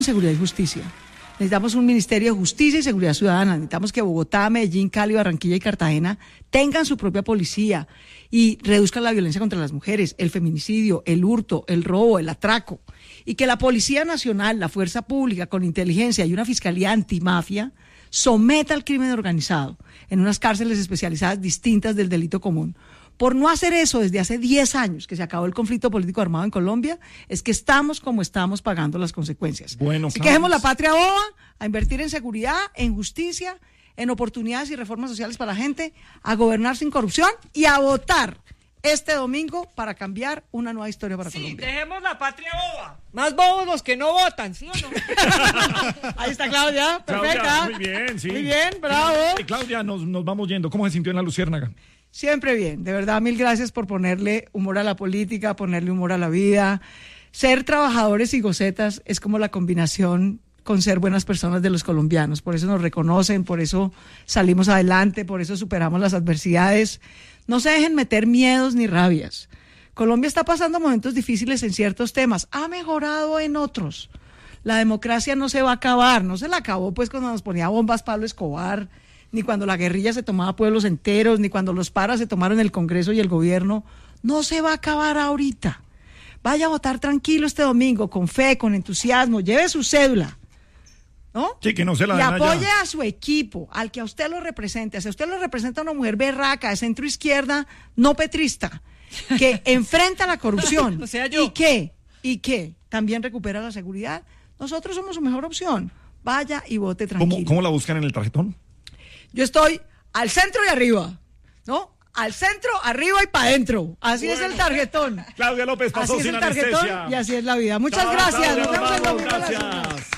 seguridad y justicia. Necesitamos un Ministerio de Justicia y Seguridad Ciudadana. Necesitamos que Bogotá, Medellín, Cali, Barranquilla y Cartagena tengan su propia policía y reduzcan la violencia contra las mujeres, el feminicidio, el hurto, el robo, el atraco. Y que la Policía Nacional, la Fuerza Pública, con inteligencia y una fiscalía antimafia, someta al crimen organizado en unas cárceles especializadas distintas del delito común. Por no hacer eso desde hace 10 años que se acabó el conflicto político armado en Colombia, es que estamos como estamos pagando las consecuencias. Bueno, así que dejemos la patria boba, a invertir en seguridad, en justicia, en oportunidades y reformas sociales para la gente, a gobernar sin corrupción y a votar este domingo para cambiar una nueva historia para Colombia. Dejemos la patria boba. Más bobos los que no votan, ¿sí o no? Ahí está Claudia, perfecta. Claudia, muy bien, sí. Muy bien, bravo. Claudia, nos vamos yendo. ¿Cómo se sintió en la Luciérnaga? Siempre bien, de verdad, mil gracias por ponerle humor a la política, ponerle humor a la vida. Ser trabajadores y gocetas es como la combinación con ser buenas personas de los colombianos. Por eso nos reconocen, por eso salimos adelante, por eso superamos las adversidades. No se dejen meter miedos ni rabias. Colombia está pasando momentos difíciles en ciertos temas, ha mejorado en otros. La democracia no se va a acabar, no se la acabó pues cuando nos ponía bombas Pablo Escobar, ni cuando la guerrilla se tomaba pueblos enteros, ni cuando los paras se tomaron el Congreso y el gobierno. No se va a acabar ahorita. Vaya a votar tranquilo este domingo, con fe, con entusiasmo, lleve su cédula, ¿no? Sí, que no se la y den apoye allá a su equipo, al que a usted lo represente. Si a usted lo representa una mujer berraca, de centro izquierda, no petrista, que enfrenta la corrupción O sea, yo. y que también recupera la seguridad, nosotros somos su mejor opción. Vaya y vote tranquilo. ¿Cómo la buscan en el tarjetón? Yo estoy al centro y arriba, ¿no? Al centro, arriba y para adentro. Así es el tarjetón. Claudia López pasó Así es sin el tarjetón anestesia. y así es la vida. Muchas Chao, gracias. Claudia, Nos vemos el vamos, domingo a las gracias. 1.